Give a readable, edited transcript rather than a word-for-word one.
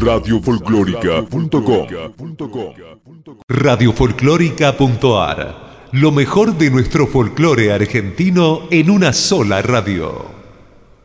radiofolclórica.com. Radiofolclórica.ar. Lo mejor de nuestro folclore argentino en una sola radio.